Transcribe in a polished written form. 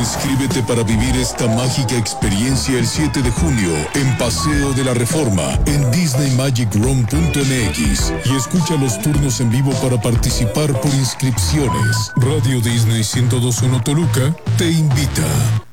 Inscríbete para vivir esta mágica experiencia el 7 de junio en Paseo de la Reforma en DisneyMagicRoom.mx y escucha los turnos en vivo para participar por inscripciones. Radio Disney 102.1 Toluca te invita.